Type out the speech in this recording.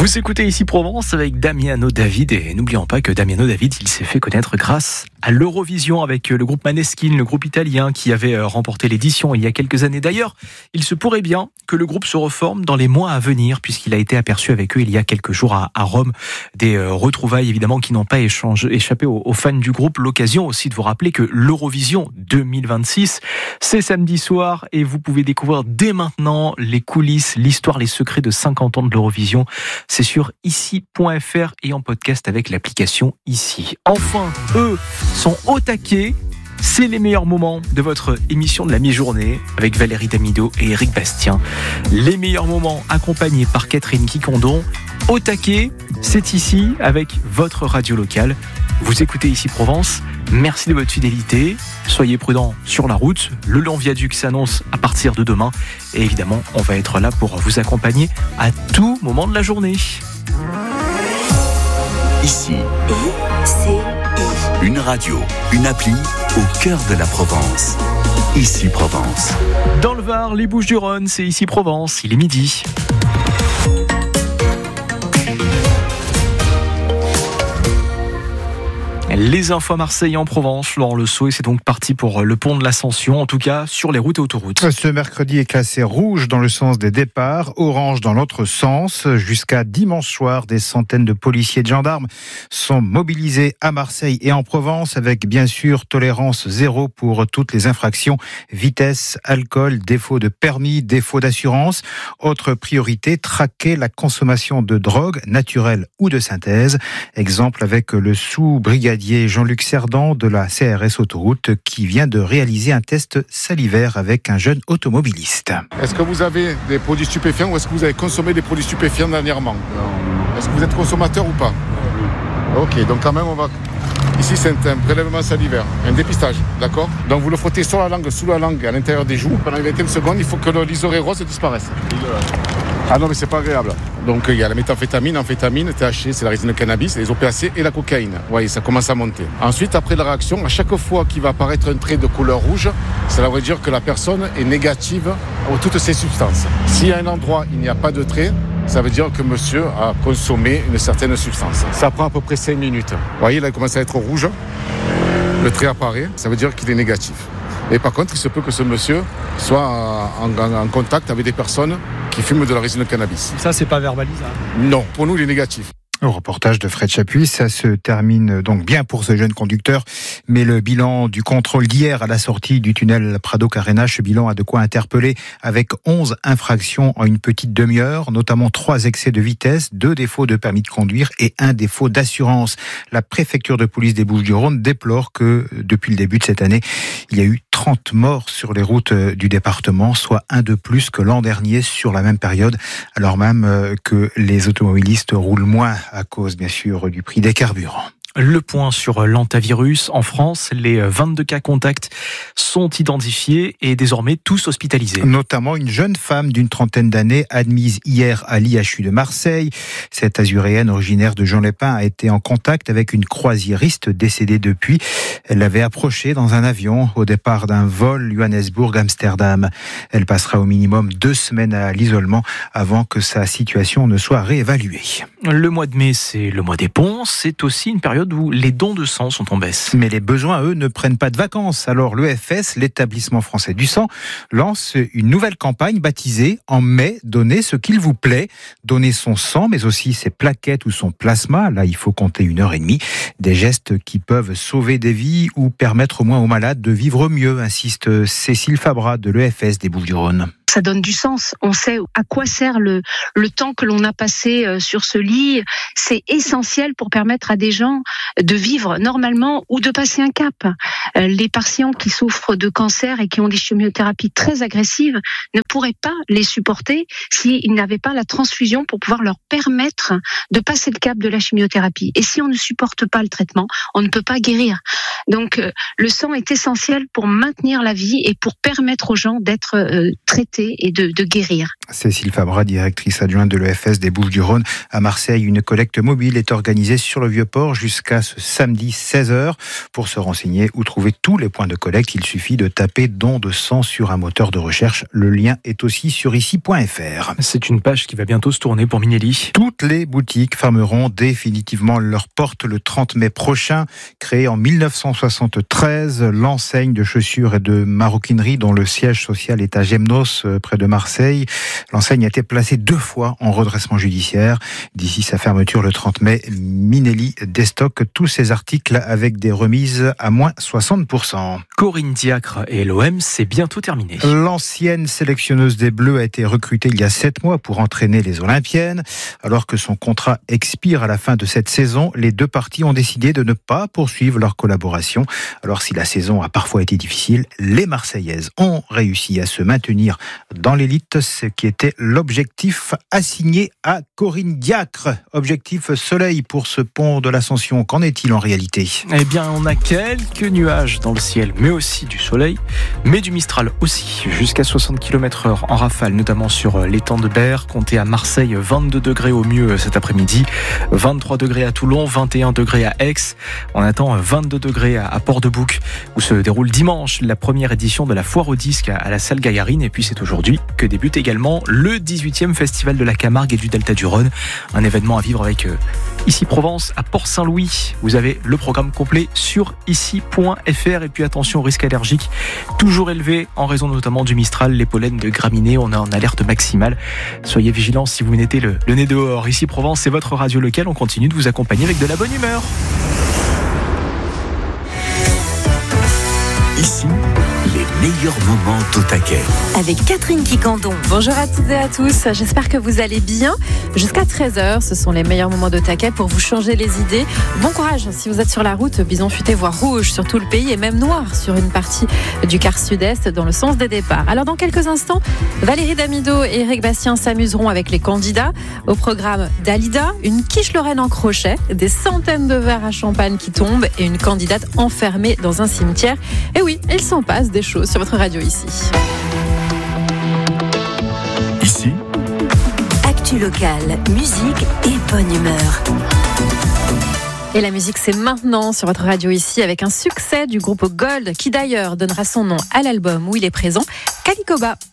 Vous écoutez ici Provence avec Damiano David et n'oublions pas que Damiano David, il s'est fait connaître grâce à l'Eurovision avec le groupe Maneskin, le groupe italien qui avait remporté l'édition il y a quelques années. D'ailleurs, il se pourrait bien que le groupe se reforme dans les mois à venir puisqu'il a été aperçu avec eux il y a quelques jours à Rome. Des retrouvailles évidemment qui n'ont pas échappé aux fans du groupe. L'occasion aussi de vous rappeler que l'Eurovision 2026, c'est samedi soir et vous pouvez découvrir dès maintenant les coulisses, l'histoire, les secrets de 50 ans de l'Eurovision. C'est sur ici.fr et en podcast avec l'application Ici. Enfin, eux sont au taquet. C'est les meilleurs moments de votre émission de la mi-journée avec Valérie Damido et Eric Bastien. Les meilleurs moments accompagnés par Catherine Quicondon. Au taquet, c'est ici avec votre radio locale. Vous écoutez Ici Provence. Merci de votre fidélité. Soyez prudents sur la route. Le long viaduc s'annonce à partir de demain. Et évidemment, on va être là pour vous accompagner à tout moment de la journée. Ici, une radio, une appli au cœur de la Provence. Ici Provence. Dans le Var, les Bouches-du-Rhône, c'est Ici Provence. Il est midi. Les infos à Marseille en Provence, Laurent Le Sceau, et c'est donc parti pour le pont de l'Ascension, en tout cas sur les routes et autoroutes. Ce mercredi est classé rouge dans le sens des départs, orange dans l'autre sens. Jusqu'à dimanche soir, des centaines de policiers et de gendarmes sont mobilisés à Marseille et en Provence, avec bien sûr tolérance zéro pour toutes les infractions, vitesse, alcool, défaut de permis, défaut d'assurance. Autre priorité, traquer la consommation de drogue, naturelle ou de synthèse. Exemple avec le sous-brigadier Jean-Luc Cerdan de la CRS Autoroute qui vient de réaliser un test salivaire avec un jeune automobiliste. Est-ce que vous avez des produits stupéfiants ou est-ce que vous avez consommé des produits stupéfiants dernièrement ? Non. Est-ce que vous êtes consommateur ou pas ? Ok, donc quand même on va... Ici c'est un prélèvement salivaire, un dépistage, d'accord ? Donc vous le frottez sur la langue, sous la langue, à l'intérieur des joues. Pendant 21 secondes, il faut que le liseré rose disparaisse. Ah non mais c'est pas agréable. Donc il y a la méthamphétamine, amphétamine, THC, c'est la résine de cannabis, les opéacés et la cocaïne. Oui, ça commence à monter. Ensuite, après la réaction, à chaque fois qu'il va apparaître un trait de couleur rouge, cela veut dire que la personne est négative à toutes ces substances. Si à un endroit il n'y a pas de trait, ça veut dire que monsieur a consommé une certaine substance. Ça prend à peu près 5 minutes. Vous voyez, là il commence à être rouge. Le trait apparaît, ça veut dire qu'il est négatif. Et par contre, il se peut que ce monsieur soit en contact avec des personnes qui fument de la résine de cannabis. Ça, c'est pas verbalisé. Non, pour nous, il est négatif. Au reportage de Fred Chapuis, ça se termine donc bien pour ce jeune conducteur, mais le bilan du contrôle d'hier à la sortie du tunnel Prado-Carénage, ce bilan a de quoi interpeller avec 11 infractions en une petite demi-heure, notamment 3 excès de vitesse, 2 défauts de permis de conduire et 1 défaut d'assurance. La préfecture de police des Bouches-du-Rhône déplore que depuis le début de cette année, il y a eu 30 morts sur les routes du département, soit 1 de plus que l'an dernier sur la même période, alors même que les automobilistes roulent moins à cause, bien sûr, du prix des carburants. Le point sur l'hantavirus. En France, les 22 cas contacts sont identifiés et désormais tous hospitalisés. Notamment une jeune femme d'une trentaine d'années admise hier à l'IHU de Marseille. Cette azuréenne originaire de Jean-Lépin a été en contact avec une croisiériste décédée depuis. Elle l'avait approchée dans un avion au départ d'un vol Johannesburg-Amsterdam. Elle passera au minimum 2 semaines à l'isolement avant que sa situation ne soit réévaluée. Le mois de mai, c'est le mois des ponts. C'est aussi une période où les dons de sang sont en baisse. Mais les besoins, eux, ne prennent pas de vacances. Alors l'EFS, l'établissement français du sang, lance une nouvelle campagne baptisée « En mai, donnez ce qu'il vous plaît ». Donner son sang, mais aussi ses plaquettes ou son plasma. Là, il faut compter 1h30. Des gestes qui peuvent sauver des vies ou permettre au moins aux malades de vivre mieux, insiste Cécile Fabra de l'EFS des Bouches-du-Rhône. Ça donne du sens. On sait à quoi sert le temps que l'on a passé sur ce lit. C'est essentiel pour permettre à des gens de vivre normalement ou de passer un cap. Les patients qui souffrent de cancer et qui ont des chimiothérapies très agressives ne pourraient pas les supporter s'ils n'avaient pas la transfusion pour pouvoir leur permettre de passer le cap de la chimiothérapie. Et si on ne supporte pas le traitement, on ne peut pas guérir. Donc le sang est essentiel pour maintenir la vie et pour permettre aux gens d'être traités traiter et de guérir. Cécile Fabra, directrice adjointe de l'EFS des Bouches-du-Rhône. À Marseille, une collecte mobile est organisée sur le Vieux-Port jusqu'à ce samedi 16h. Pour se renseigner ou trouver tous les points de collecte, il suffit de taper don de sang sur un moteur de recherche. Le lien est aussi sur ici.fr. C'est une page qui va bientôt se tourner pour Minelli. Toutes les boutiques fermeront définitivement leurs portes le 30 mai prochain. Créée en 1973, l'enseigne de chaussures et de maroquinerie dont le siège social est à Gemnos, près de Marseille. L'enseigne a été placée 2 fois en redressement judiciaire. D'ici sa fermeture le 30 mai, Minelli déstocke tous ses articles avec des remises à moins 60%. Corinne Diacre et l'OM, c'est bientôt terminé. L'ancienne sélectionneuse des Bleus a été recrutée il y a 7 mois pour entraîner les Olympiennes. Alors que son contrat expire à la fin de cette saison, les 2 parties ont décidé de ne pas poursuivre leur collaboration. Alors si la saison a parfois été difficile, les Marseillaises ont réussi à se maintenir dans l'élite, ce qui était l'objectif assigné à Corinne Diacre. Objectif soleil pour ce pont de l'Ascension. Qu'en est-il en réalité ? Eh bien, on a quelques nuages dans le ciel, mais aussi du soleil, mais du Mistral aussi, jusqu'à 60 km/h en rafale, notamment sur l'étang de Berre. Comptez à Marseille 22 degrés au mieux cet après-midi, 23 degrés à Toulon, 21 degrés à Aix. On attend 22 degrés à Port-de-Bouc, où se déroule dimanche la première édition de la foire au disque à la salle Gaillarine. Et puis c'est aujourd'hui que débute également le 18e festival de la Camargue et du Delta du Rhône. Un événement à vivre avec Ici Provence à Port-Saint-Louis. Vous avez le programme complet sur ici.fr. Et puis attention au risque allergique, toujours élevé en raison notamment du Mistral, les pollens de graminées. On est en alerte maximale. Soyez vigilants si vous mettez le nez dehors. Ici Provence, c'est votre radio locale. On continue de vous accompagner avec de la bonne humeur. Ici, les meilleurs moments d'Au Taquet. Avec Catherine Quicandon. Bonjour à toutes et à tous, j'espère que vous allez bien. Jusqu'à 13h, ce sont les meilleurs moments d'Au Taquet pour vous changer les idées. Bon courage si vous êtes sur la route, bison futé voire rouge sur tout le pays et même noir sur une partie du quart sud-est dans le sens des départs. Alors dans quelques instants, Valérie Damido et Eric Bastien s'amuseront avec les candidats. Au programme Dalida, une quiche lorraine en crochet, des centaines de verres à champagne qui tombent et une candidate enfermée dans un cimetière. Et oui, il s'en passe des choses sur votre radio ici. Ici, Actu locale, musique et bonne humeur. Et la musique, c'est maintenant sur votre radio ici avec un succès du groupe Gold qui d'ailleurs donnera son nom à l'album où il est présent, Calicoba.